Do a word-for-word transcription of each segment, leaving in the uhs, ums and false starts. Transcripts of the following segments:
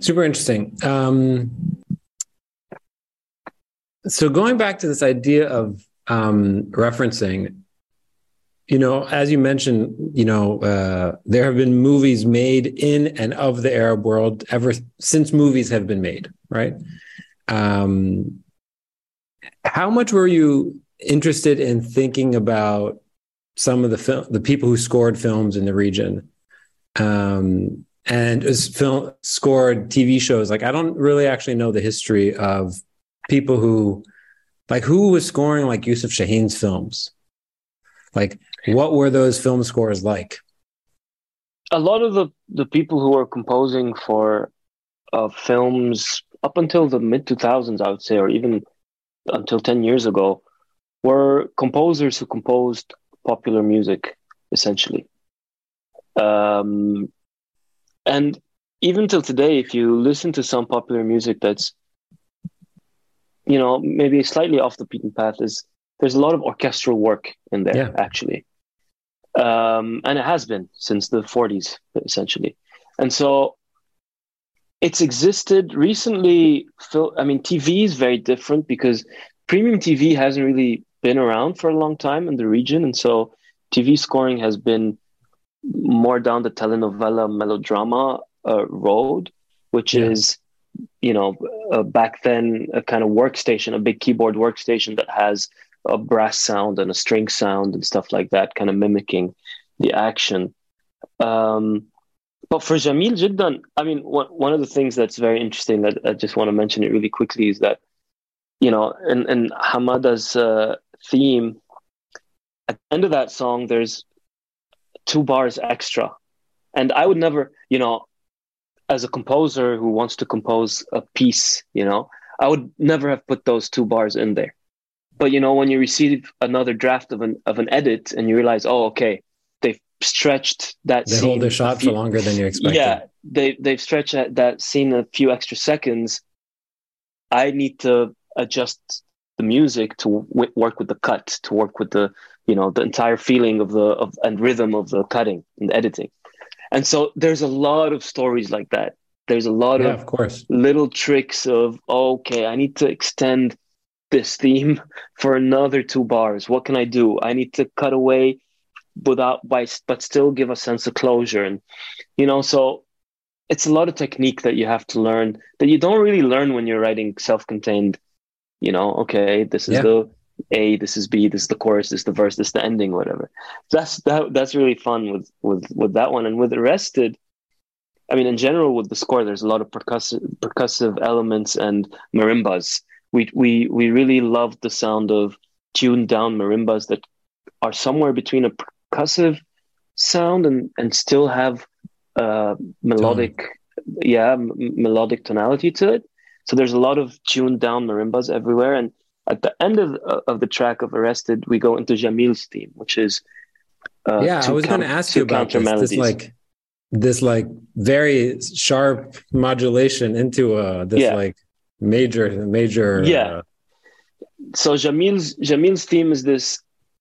Super interesting. Um, so going back to this idea of um, referencing, you know, as you mentioned, you know, uh, there have been movies made in and of the Arab world ever since movies have been made, right? Um, how much were you interested in thinking about some of the film, the people who scored films in the region, um, and as film scored T V shows? Like, I don't really actually know the history of people who, like, who was scoring like Yusuf Shaheen's films. Like, what were those film scores like? A lot of the the people who were composing for uh, films up until the mid two thousands, I would say, or even until ten years ago, were composers who composed popular music, essentially. Um, and even till today, if you listen to some popular music that's, you know, maybe slightly off the beaten path, is there's a lot of orchestral work in there, Yeah. actually. Um, and it has been since the forties, essentially. And so it's existed recently. Phil, I mean, T V is very different because premium T V hasn't really been around for a long time in the region. And so T V scoring has been more down the telenovela melodrama uh, road, which Yeah. is, you know, uh, back then a kind of workstation, a big keyboard workstation that has a brass sound and a string sound and stuff like that, kind of mimicking the action. Um, but for Jamil Jiddan, I mean, one, one of the things that's very interesting that I just want to mention it really quickly is that, you know, in, in Hamada's uh, theme, at the end of that song, there's two bars extra. And I would never, you know, as a composer who wants to compose a piece, you know, I would never have put those two bars in there. But, you know, when you receive another draft of an of an edit and you realize, oh, okay, they've stretched that They scene. hold their shot few, for longer than you expected. Yeah, they, they've stretched that scene a few extra seconds. I need to adjust the music to w- work with the cut, to work with the, you know, the entire feeling of the of and rhythm of the cutting and the editing. And so there's a lot of stories like that. There's a lot Yeah, of of course. little tricks of, oh, okay, I need to extend this theme for another two bars. What can I do? I need to cut away without by but still give a sense of closure. And you know, so it's a lot of technique that you have to learn that you don't really learn when you're writing self-contained, you know, okay, this is Yeah. the A, this is B, this is the chorus, this is the verse, this is the ending, whatever. That's that that's really fun with with with that one. And with Arrested, I mean, in general, with the score, there's a lot of percussive percussive elements and marimbas. We we we really loved the sound of tuned down marimbas that are somewhere between a percussive sound and and still have uh melodic, Tone. yeah, m- melodic tonality to it. So there's a lot of tuned down marimbas everywhere. And at the end of of the track of Arrested, we go into Jamil's theme, which is uh Yeah, I two was going to count ask you two about counter this. This melodies. like this like very sharp modulation into uh this Yeah, like major major yeah. uh, So Jamil's Jamil's theme is this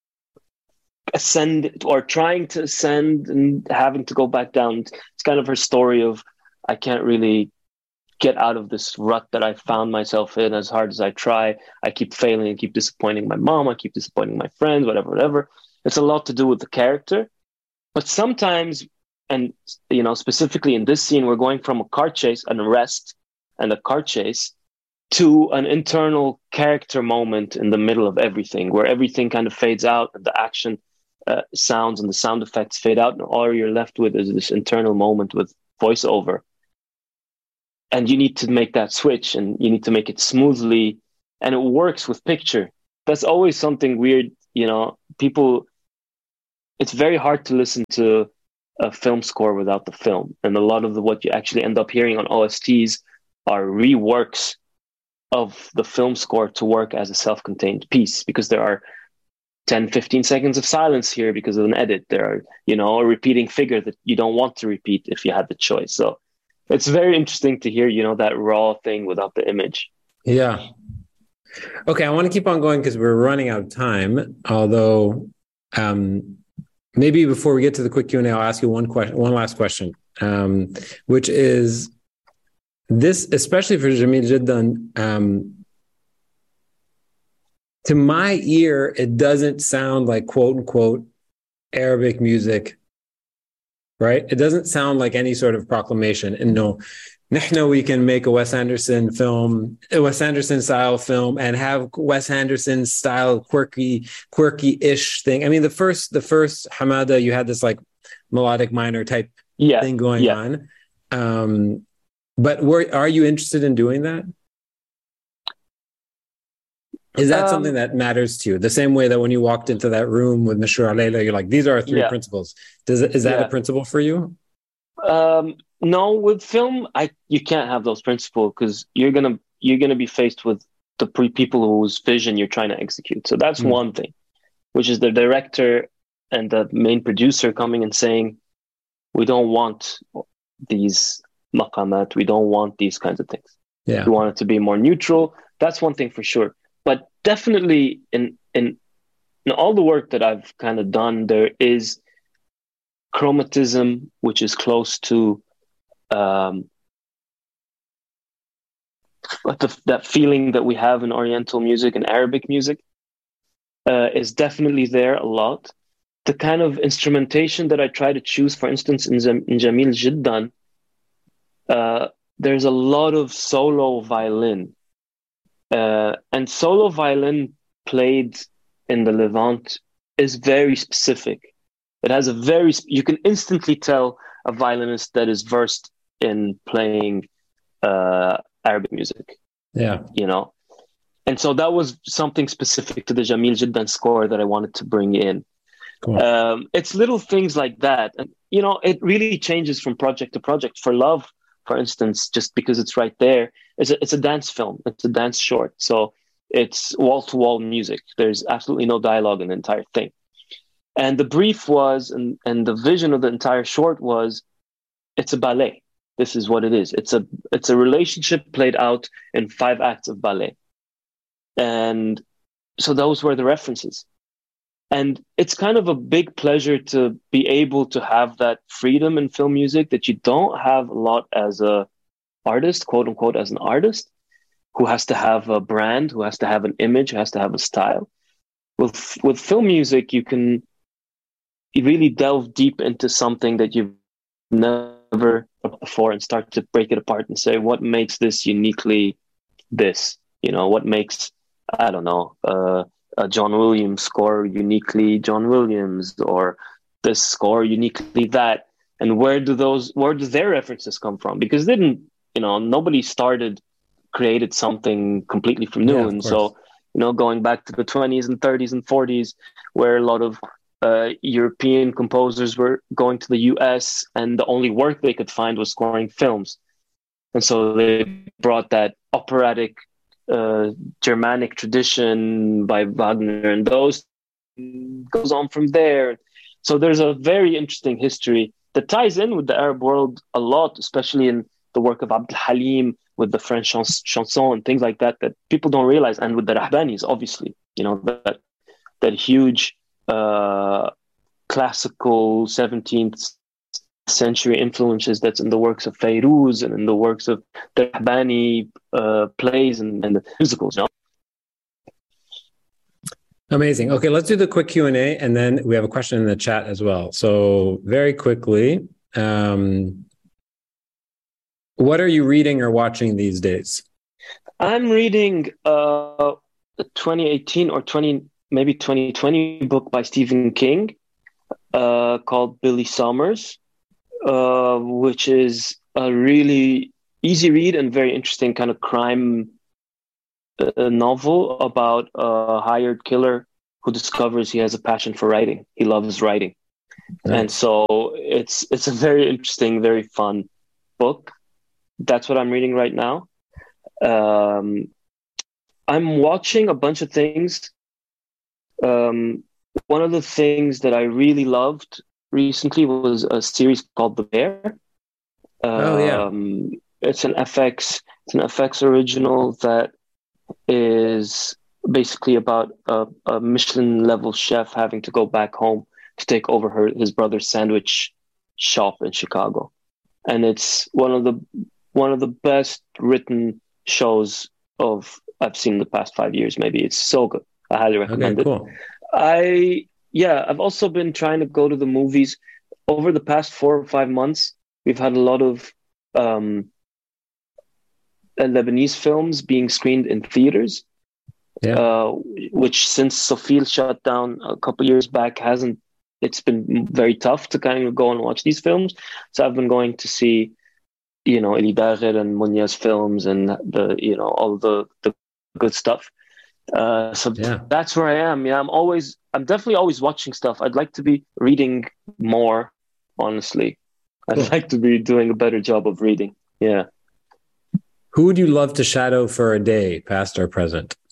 ascend or trying to ascend and having to go back down. It's kind of her story of, I can't really get out of this rut that I found myself in. As hard as I try, I keep failing, I keep disappointing my mom, I keep disappointing my friends, whatever, whatever. It's a lot to do with the character. But sometimes, and you know, specifically in this scene, we're going from a car chase, an arrest and a car chase, to an internal character moment in the middle of everything, where everything kind of fades out and the action uh, sounds and the sound effects fade out, and all you're left with is this internal moment with voiceover. And you need to make that switch, and you need to make it smoothly, and it works with picture. That's always something weird, you know. People, it's very hard to listen to a film score without the film, and a lot of the, what you actually end up hearing on O S Ts are reworks of the film score to work as a self-contained piece, because there are ten, fifteen seconds of silence here because of an edit. There are, you know, a repeating figure that you don't want to repeat if you had the choice. So it's very interesting to hear, you know, that raw thing without the image. yeah. Okay, I want to keep on going because we're running out of time. Although, um, maybe before we get to the quick Q and A, I'll ask you one question, one last question, um, which is, this, especially for Jamil Jiddan, um, to my ear, it doesn't sound like quote unquote Arabic music, right? It doesn't sound like any sort of proclamation. And no, نحن, we can make a Wes Anderson film, a Wes Anderson style film, and have Wes Anderson style quirky, quirky-ish thing. I mean, the first, the first Hamada, you had this like melodic minor type yeah, thing going yeah. on. Um, but were, are you interested in doing that? Is that um, something that matters to you? The same way that when you walked into that room with Mashroor Leila, you're like, these are our three yeah. principles. Does is that yeah. a principle for you? Um, no, with film, I you can't have those principles because you're gonna you're gonna be faced with the pre- people whose vision you're trying to execute. So that's mm. one thing, which is the director and the main producer coming and saying, we don't want these maqamat, we don't want these kinds of things. Yeah, we want it to be more neutral. That's one thing for sure. But definitely in, in in all the work that I've kind of done, there is chromatism, which is close to um, the, that feeling that we have in Oriental music and Arabic music, uh, is definitely there a lot. The kind of instrumentation that I try to choose, for instance, in, Jam- in Jamil Jiddan, uh, there's a lot of solo violin. Uh, and solo violin played in the Levant is very specific. It has a very, you can instantly tell a violinist that is versed in playing uh, Arabic music. Yeah. You know? And so that was something specific to the Jamil Jiddan score that I wanted to bring in. Cool. Um, it's little things like that. And, you know, it really changes from project to project. For Love, for instance, just because it's right there, it's a, it's a dance film. It's a dance short. So it's wall-to-wall music. There's absolutely no dialogue in the entire thing. And the brief was, and, and the vision of the entire short was, it's a ballet. This is what it is. It's a it's a relationship played out in five acts of ballet. And so those were the references. And it's kind of a big pleasure to be able to have that freedom in film music that you don't have a lot as a artist, quote unquote, as an artist who has to have a brand, who has to have an image, who has to have a style. With with film music, you can really delve deep into something that you've never before and start to break it apart and say, what makes this uniquely this? You know, what makes, I don't know, uh, a John Williams score uniquely John Williams, or this score uniquely that? And where do those, where do their references come from? Because they didn't, you know, nobody started, created something completely from new. Yeah, and so, you know, going back to the twenties and thirties and forties, where a lot of uh, European composers were going to the U S and the only work they could find was scoring films. And so they brought that operatic uh, Germanic tradition by Wagner, and those goes on from there. So there's a very interesting history that ties in with the Arab world a lot, especially in the work of Abd al-Halim with the French chans- chanson and things like that, that people don't realize. And with the Rahbanis, obviously, you know, that, that huge uh, classical seventeenth century influences that's in the works of Fairuz and in the works of the Rahbani uh, plays and, and the musicals, you know? Amazing. Okay, let's do the quick Q and A, and then we have a question in the chat as well. So very quickly, um, what are you reading or watching these days? I'm reading uh, a twenty eighteen or twenty maybe twenty twenty book by Stephen King uh, called Billy Summers, uh, which is a really easy read and very interesting kind of crime uh, novel about a hired killer who discovers he has a passion for writing. He loves writing. Nice. And so it's it's a very interesting, very fun book. That's what I'm reading right now. Um, I'm watching a bunch of things. Um, one of the things that I really loved recently was a series called The Bear. Oh yeah, um, it's an F X. It's an F X original that is basically about a, a Michelin level chef having to go back home to take over her his brother's sandwich shop in Chicago, and it's one of the one of the best written shows of I've seen in the past five years. Maybe it's so good. I highly recommend Okay, it. cool. I yeah, I've also been trying to go to the movies over the past four or five months. We've had a lot of um, uh, Lebanese films being screened in theaters, Yeah. uh, which since Sofil shut down a couple years back hasn't. It's been very tough to kind of go and watch these films. So I've been going to see, you know, Elie Berger and Munya's films and the, you know, all the the good stuff. Uh, so Yeah. that's where I am. Yeah, I'm always, I'm definitely always watching stuff. I'd like to be reading more, honestly. I'd Cool. like to be doing a better job of reading. Yeah. Who would you love to shadow for a day, past or present?